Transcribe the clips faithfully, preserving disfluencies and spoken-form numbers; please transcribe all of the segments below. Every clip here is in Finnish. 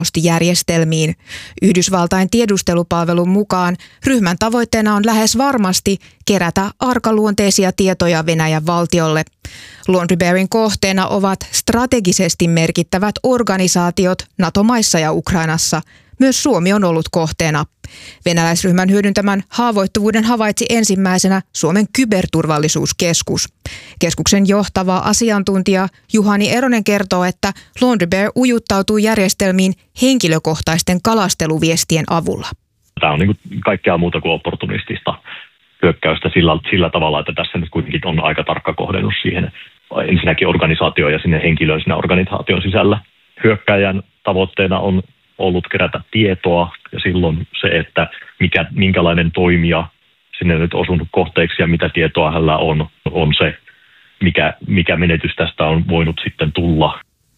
järjestelmiin. Yhdysvaltain tiedustelupalvelun mukaan ryhmän tavoitteena on lähes varmasti kerätä arkaluonteisia tietoja Venäjän valtiolle. Laundry Bearin kohteena ovat strategisesti merkittävät organisaatiot NATO-maissa ja Ukrainassa. Myös Suomi on ollut kohteena. Venäläisryhmän hyödyntämän haavoittuvuuden havaitsi ensimmäisenä Suomen kyberturvallisuuskeskus. Keskuksen johtava asiantuntija Juhani Eronen kertoo, että Laundry Bear ujuttautuu järjestelmiin henkilökohtaisten kalasteluviestien avulla. Tämä on niin kuin kaikkea muuta kuin opportunistista hyökkäystä sillä, sillä tavalla, että tässä nyt kuitenkin on aika tarkka kohdennus siihen ensinnäkin organisaatioon ja sinne henkilöön siinä organisaation sisällä. Hyökkäjän tavoitteena on ollut kerätä tietoa ja silloin se, että mikä, minkälainen toimija sinne nyt osunut kohteeksi ja mitä tietoa hänellä on, on se, mikä, mikä menetys tästä on voinut sitten tulla.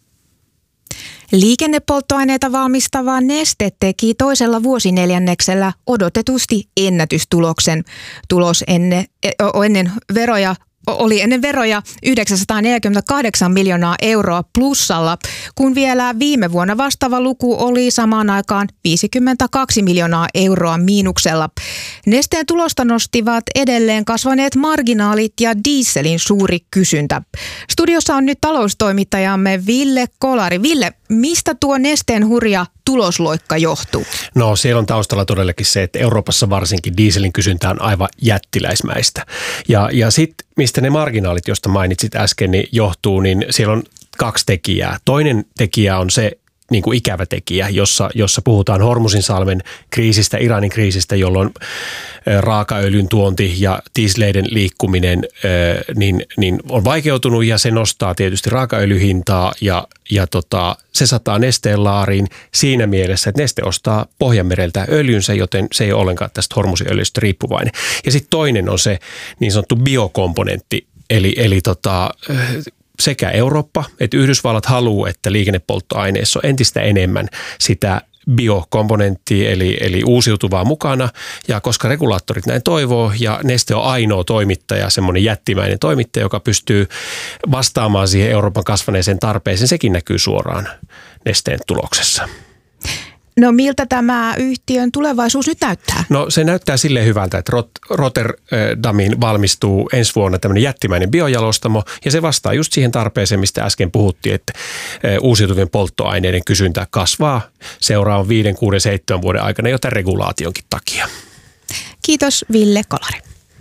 Liikennepolttoaineita valmistava Neste teki toisella vuosineljänneksellä odotetusti ennätystuloksen. Tulos ennen, ennen veroja oli ennen veroja yhdeksänsataaneljäkymmentäkahdeksan miljoonaa euroa plussalla, kun vielä viime vuonna vastaava luku oli samaan aikaan viisikymmentäkaksi miljoonaa euroa miinuksella. Nesteen tulosta nostivat edelleen kasvaneet marginaalit ja dieselin suuri kysyntä. Studiossa on nyt taloustoimittajamme Ville Kolari. Ville, mistä tuo Nesteen hurja tulosloikka johtuu? No siellä on taustalla todellakin se, että Euroopassa varsinkin dieselin kysyntä on aivan jättiläismäistä. Ja, ja sitten mistä ne marginaalit, josta mainitsit äsken, niin johtuu, niin siellä on kaksi tekijää. Toinen tekijä on se niin kuin ikävä tekijä, jossa, jossa puhutaan Hormuzinsalmen kriisistä, Iranin kriisistä, jolloin raakaöljyn tuonti ja tiisleiden liikkuminen niin, niin on vaikeutunut ja se nostaa tietysti raakaöljyhintaa ja, ja tota, se sataa Nesteen laariin siinä mielessä, että Neste ostaa Pohjanmereltä öljynsä, joten se ei ole ollenkaan tästä Hormuzinöljystä riippuvainen. Ja sitten toinen on se niin sanottu biokomponentti, eli, eli tota, sekä Eurooppa että Yhdysvallat haluaa, että liikennepolttoaineissa on entistä enemmän sitä biokomponenttia eli, eli uusiutuvaa mukana. Ja koska regulaattorit näin toivoo ja Neste on ainoa toimittaja, semmoinen jättimäinen toimittaja, joka pystyy vastaamaan siihen Euroopan kasvaneeseen tarpeeseen, sekin näkyy suoraan Nesteen tuloksessa. No miltä tämä yhtiön tulevaisuus nyt näyttää? No se näyttää silleen hyvältä, että Rotterdamiin valmistuu ensi vuonna tämmöinen jättimäinen biojalostamo ja se vastaa just siihen tarpeeseen, mistä äsken puhuttiin, että uusiutuvien polttoaineiden kysyntä kasvaa seuraavan viiden, kuuden, seitsemän vuoden aikana jo tämän regulaationkin takia. Kiitos Ville Kolari.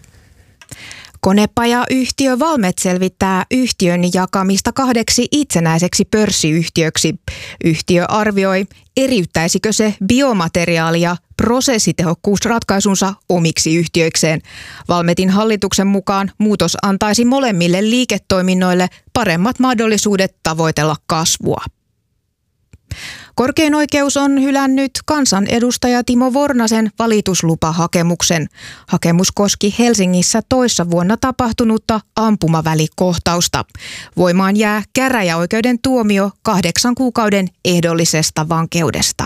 Konepajayhtiö Valmet selvittää yhtiön jakamista kahdeksi itsenäiseksi pörssiyhtiöksi. Yhtiö arvioi, eriyttäisikö se biomateriaali- ja prosessitehokkuusratkaisunsa omiksi yhtiöikseen. Valmetin hallituksen mukaan muutos antaisi molemmille liiketoiminnoille paremmat mahdollisuudet tavoitella kasvua. Korkein oikeus on hylännyt kansanedustaja Timo Vornasen valituslupahakemuksen. Hakemus koski Helsingissä toissa vuonna tapahtunutta ampumavälikohtausta. Voimaan jää käräjäoikeuden tuomio kahdeksan kuukauden ehdollisesta vankeudesta.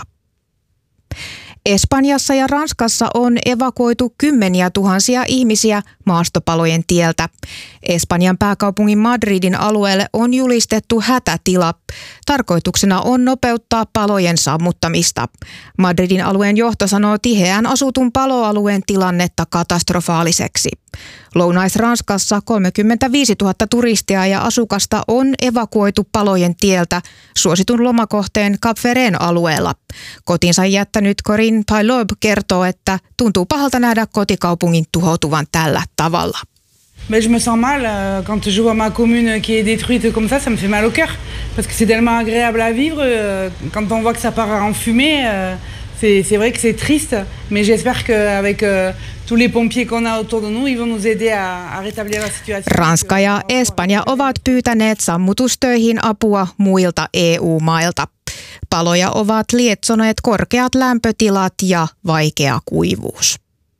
Espanjassa ja Ranskassa on evakuoitu kymmeniä tuhansia ihmisiä maastopalojen tieltä. Espanjan pääkaupungin Madridin alueelle on julistettu hätätila. Tarkoituksena on nopeuttaa palojen sammuttamista. Madridin alueen johto sanoo tiheään asutun paloalueen tilannetta katastrofaaliseksi. Lounais-Ranskassa kolmekymmentäviisituhatta turistia ja asukasta on evakuoitu palojen tieltä suositun lomakohteen Cap Ferren alueella. Kotinsa jättänyt Corinne Pailob kertoo, että tuntuu pahalta nähdä kotikaupungin tuhoutuvan tällä tavalla. Ben, je me sens mal euh, quand je vois ma commune qui est détruite comme ça, ça me fait mal au cœur parce que c'est tellement agréable à vivre euh, quand on voit que ça part en fumée. Euh, c'est, c'est vrai que c'est triste, mais j'espère qu'avec euh, tous les pompiers qu'on a autour de nous, ils vont nous aider à, à rétablir la situation. Ranska ja Espanja ovat pyytäneet sammutustöihin apua muilta E U-mailta. Paloja ovat lietsoneet korkeat lämpötilat ja vaikea kuivuus.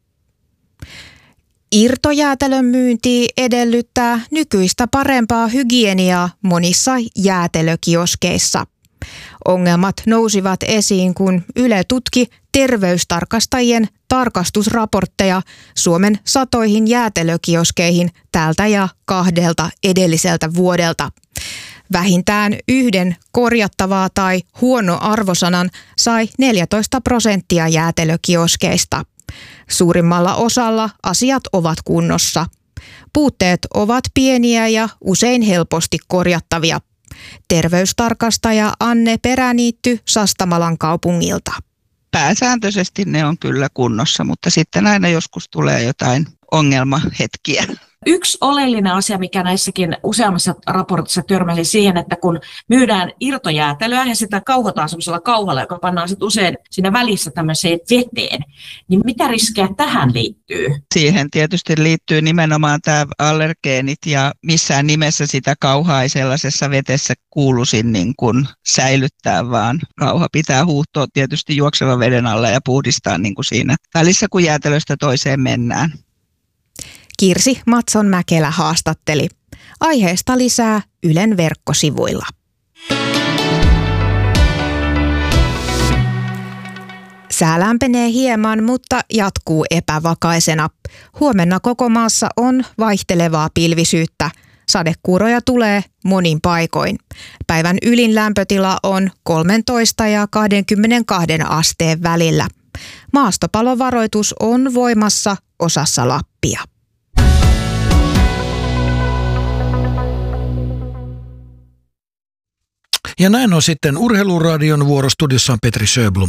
Irtojäätelön myynti edellyttää nykyistä parempaa hygieniaa monissa jäätelökioskeissa. Ongelmat nousivat esiin, kun Yle tutki terveystarkastajien tarkastusraportteja Suomen satoihin jäätelökioskeihin tältä ja kahdelta edelliseltä vuodelta. Vähintään yhden korjattavaa tai huono arvosanan sai neljätoista prosenttia jäätelökioskeista. Suurimmalla osalla asiat ovat kunnossa. Puutteet ovat pieniä ja usein helposti korjattavia. Terveystarkastaja Anne Peräniitty Sastamalan kaupungilta. Pääsääntöisesti ne on kyllä kunnossa, mutta sitten aina joskus tulee jotain ongelmahetkiä. Yksi oleellinen asia, mikä näissäkin useammassa raportissa törmäsi siihen, että kun myydään irtojäätelöä ja sitä kauhotaan semmoisella kauhalla, joka pannaan sitten usein siinä välissä tämmöiseen veteen, niin mitä riskejä tähän liittyy? Siihen tietysti liittyy nimenomaan tämä allergeenit ja missään nimessä sitä kauhaa ei sellaisessa vetessä kuuluisi niin kuin säilyttää, vaan kauha pitää huuhtoa tietysti juoksevan veden alla ja puhdistaa niin kuin siinä välissä, kun jäätelöstä toiseen mennään. Kirsi Matson-Mäkelä haastatteli. Aiheesta lisää Ylen verkkosivuilla. Sää lämpenee hieman, mutta jatkuu epävakaisena. Huomenna koko maassa on vaihtelevaa pilvisyyttä. Sadekuuroja tulee monin paikoin. Päivän ylin lämpötila on kolmetoista ja kaksikymmentäkaksi asteen välillä. Maastopalovaroitus on voimassa osassa Lappia. Ja näin on sitten Urheiluradion vuorostudiossa on Petri Sjöblom.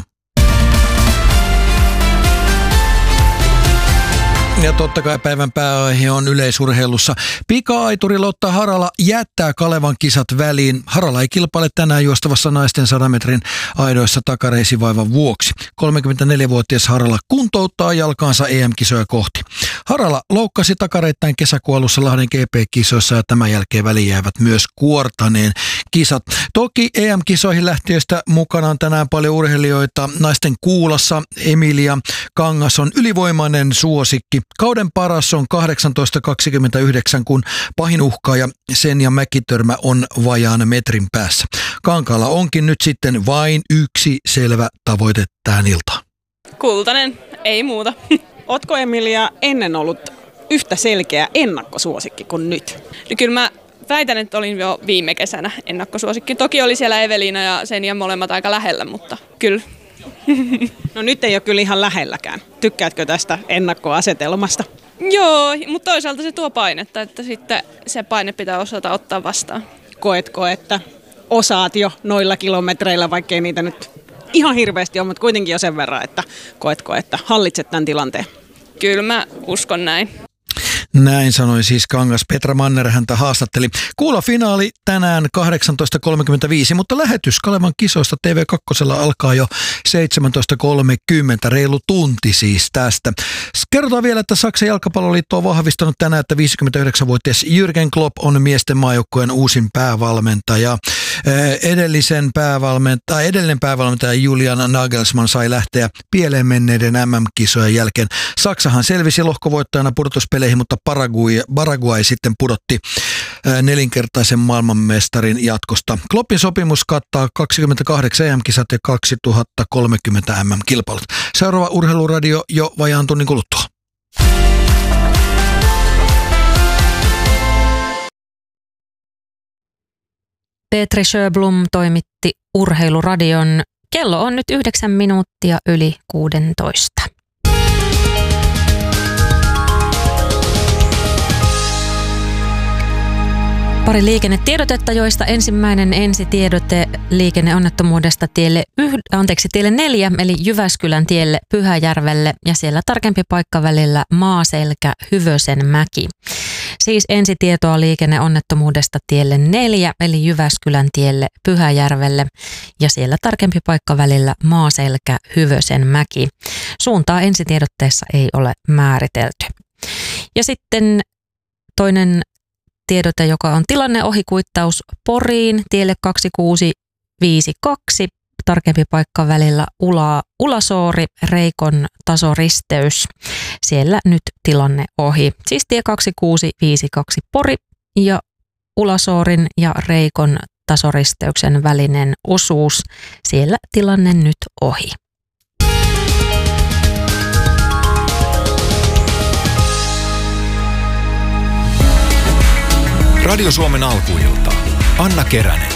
Ja totta kai päivän pääaihe on yleisurheilussa. Pika-aituri Lotta Harala jättää Kalevan kisat väliin. Harala ei kilpaile tänään juostavassa naisten sadan metrin aidoissa takareisivaivan vuoksi. kolmekymmentäneljävuotias Harala kuntouttaa jalkaansa E M-kisoja kohti. Harala loukkasi takareittain kesäkuun alussa Lahden G P-kisoissa ja tämän jälkeen väliin jäävät myös kuortaneen kisat. Toki E M-kisoihin lähtiöistä mukana on tänään paljon urheilijoita. Naisten kuulassa Emilia Kangas on ylivoimainen suosikki. Kauden paras on kahdeksantoista kaksikymmentäyhdeksän, kun pahin uhkaaja Senja Mäkitörmä on vajaan metrin päässä. Kankaalla onkin nyt sitten vain yksi selvä tavoite tähän iltaan. Kultainen, ei muuta. Ootko Emilia ennen ollut yhtä selkeä ennakkosuosikki kuin nyt? No kyllä mä väitän, että olin jo viime kesänä ennakkosuosikki. Toki oli siellä Eveliina ja Senja molemmat aika lähellä, mutta kyllä. No nyt ei ole kyllä ihan lähelläkään. Tykkäätkö tästä ennakkoasetelmasta? Joo, mutta toisaalta se tuo painetta, että sitten se paine pitää osata ottaa vastaan. Koetko, että osaat jo noilla kilometreillä, vaikkei niitä nyt ihan hirveästi ole, mutta kuitenkin jo sen verran, että koetko, että hallitset tämän tilanteen? Kyllä mä uskon näin. Näin sanoi siis Kangas. Petra Manner häntä haastatteli. Kuula finaali tänään kahdeksantoista kolmekymmentäviisi, mutta lähetys Kalevan kisoista T V kaksi alkaa jo seitsemäntoista kolmekymmentä, reilu tunti siis tästä. Kerrotaan vielä, että Saksan jalkapalloliitto on vahvistanut tänään, että viisikymmentäyhdeksänvuotias Jürgen Klopp on miesten maajoukkueen uusin päävalmentaja. Edellisen päävalmentaja, edellinen päävalmentaja Julian Nagelsmann sai lähteä pieleen menneiden M M-kisojen jälkeen. Saksahan selvisi lohkovoittajana pudotuspeleihin, mutta Paraguay, Paraguay sitten pudotti nelinkertaisen maailmanmestarin jatkosta. Kloppin sopimus kattaa kaksikymmentäkahdeksan E M-kisat ja kaksituhattakolmekymmentä M M-kilpailut. Seuraava Urheiluradio jo vajaan tunnin kuluttua. Petri Sjöblom toimitti Urheiluradion. Kello on nyt yhdeksän minuuttia yli kuudentoista. Pari liikennetiedotetta, joista ensimmäinen ensitiedote liikenneonnettomuudesta tielle, yh- anteeksi, tielle neljä, eli Jyväskylän tielle Pyhäjärvelle ja siellä tarkempi paikka välillä Maaselkä Hyvösenmäki. Siis ensitietoa liikenneonnettomuudesta tielle neljä, eli Jyväskylän tielle Pyhäjärvelle ja siellä tarkempi paikka välillä Maaselkä Hyvösenmäki. Suuntaa ensitiedotteessa ei ole määritelty. Ja sitten toinen tiedote, joka on tilanneohikuittaus Poriin tielle kaksituhattakuusi viisikymmentäkaksi, tarkempi paikka välillä Ula, Ulasoori, Reikon tasoristeys. Siellä nyt tilanne ohi. Siis tie kaksituhattakuusi viisikymmentäkaksi Pori ja Ulasoorin ja Reikon tasoristeyksen välinen osuus. Siellä tilanne nyt ohi. Radio Suomen alkuilta. Anna Keränen.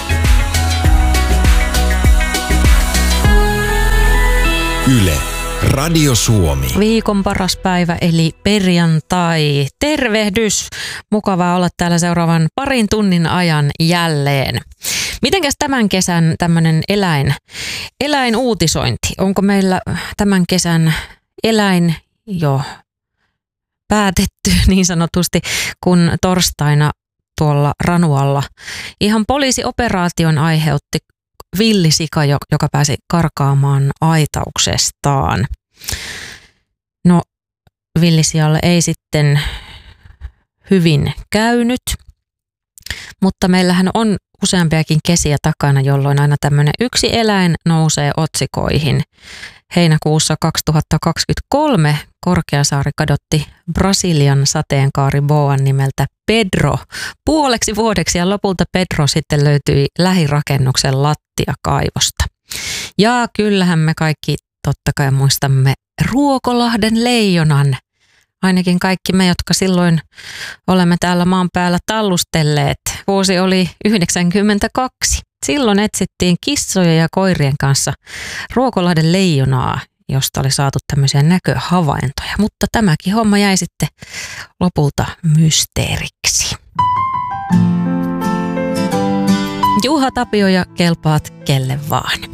Yle. Radio Suomi. Viikon paras päivä eli perjantai. Tervehdys! Mukavaa olla täällä seuraavan parin tunnin ajan jälleen. Mitenkäs tämän kesän tämmöinen eläin, eläinuutisointi? Onko meillä tämän kesän eläin jo päätetty niin sanotusti, kun torstaina tuolla Ranualla ihan poliisioperaation aiheutti villisika, joka pääsi karkaamaan aitauksestaan. No, villisialle ei sitten hyvin käynyt, mutta meillähän on useampiakin kesiä takana, jolloin aina tämmöinen yksi eläin nousee otsikoihin. Heinäkuussa kaksituhattakaksikymmentäkolme Korkeasaari kadotti Brasilian sateenkaariboan nimeltä Pedro puoleksi vuodeksi ja lopulta Pedro sitten löytyi lähirakennuksen lattiakaivosta. Ja kyllähän me kaikki totta kai muistamme Ruokolahden leijonan. Ainakin kaikki me, jotka silloin olemme täällä maan päällä tallustelleet. Vuosi oli yhdeksänkymmentäkaksi. Silloin etsittiin kissoja ja koirien kanssa Ruokolahden leijonaa, josta oli saatu tämmöisiä näköhavaintoja. Mutta tämäkin homma jäi sitten lopulta mysteeriksi. Juha Tapio ja kelpaat kelle vaan.